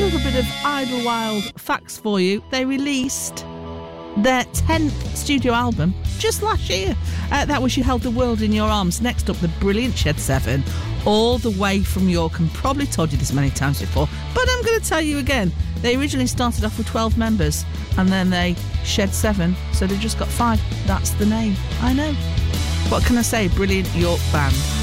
little bit of Idlewild facts for you. They released their 10th studio album just last year. That was You Held the World in Your Arms. Next up, the brilliant Shed 7, all the way from York. And probably told you this many times before, but I'm going to tell you again. They originally started off with 12 members, and then they shed 7, so they just got 5. That's the name. I know. What can I say? Brilliant York band.